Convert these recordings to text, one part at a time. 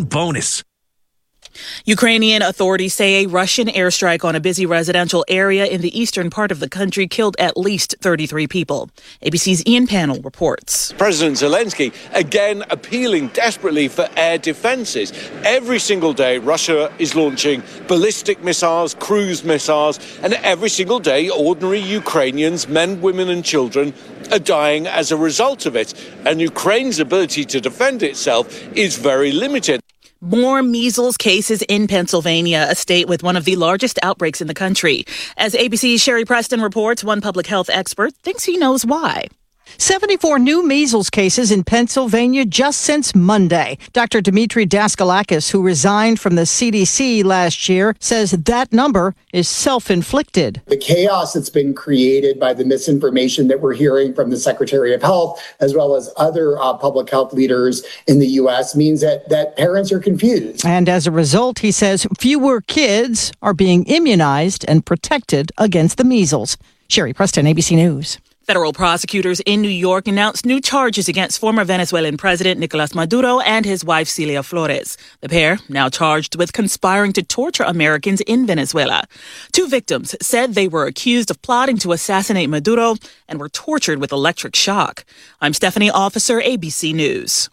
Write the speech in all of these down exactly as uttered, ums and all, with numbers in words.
bonus. Ukrainian authorities say a Russian airstrike on a busy residential area in the eastern part of the country killed at least thirty-three people. A B C's Ian Pannell reports. President Zelensky again appealing desperately for air defenses. Every single day, Russia is launching ballistic missiles, cruise missiles, and every single day, ordinary Ukrainians, men, women, and children, are dying as a result of it. And Ukraine's ability to defend itself is very limited. More measles cases in Pennsylvania, a state with one of the largest outbreaks in the country. As A B C's Sherry Preston reports, one public health expert thinks he knows why. seventy-four new measles cases in Pennsylvania just since Monday. Doctor Dimitri Daskalakis, who resigned from the C D C last year, says that number is self-inflicted. The chaos that's been created by the misinformation that we're hearing from the Secretary of Health, as well as other uh, public health leaders in the U S, means that, that parents are confused. And as a result, he says fewer kids are being immunized and protected against the measles. Sherry Preston, A B C News. Federal prosecutors in New York announced new charges against former Venezuelan President Nicolas Maduro and his wife Celia Flores. The pair now charged with conspiring to torture Americans in Venezuela. Two victims said they were accused of plotting to assassinate Maduro and were tortured with electric shock. I'm Stephanie Officer, A B C News.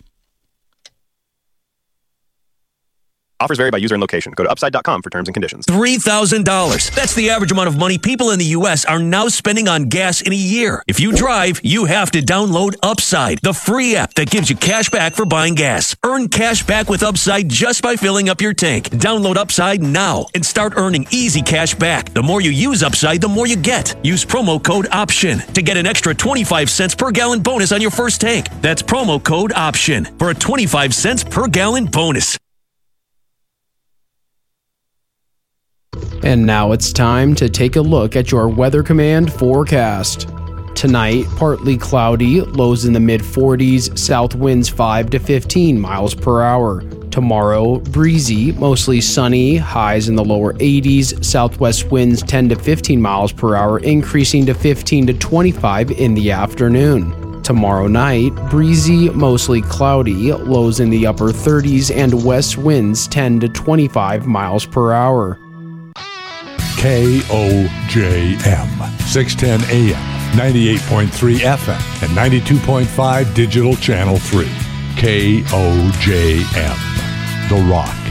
Offers vary by user and location. Go to upside dot com for terms and conditions. three thousand dollars. That's the average amount of money people in the U S are now spending on gas in a year. If you drive, you have to download Upside, the free app that gives you cash back for buying gas. Earn cash back with Upside just by filling up your tank. Download Upside now and start earning easy cash back. The more you use Upside, the more you get. Use promo code OPTION to get an extra twenty-five cents per gallon bonus on your first tank. That's promo code OPTION for a twenty-five cents per gallon bonus. And now it's time to take a look at your Weather Command forecast. Tonight, partly cloudy, lows in the mid forties, south winds five to fifteen miles per hour. Tomorrow, breezy, mostly sunny, highs in the lower eighties, southwest winds ten to fifteen miles per hour, increasing to fifteen to twenty-five in the afternoon. Tomorrow night, breezy, mostly cloudy, lows in the upper thirties, and west winds ten to twenty-five miles per hour. K O J M, six ten A M, ninety-eight point three F M, and ninety-two point five Digital Channel three. K O J M, The Rock.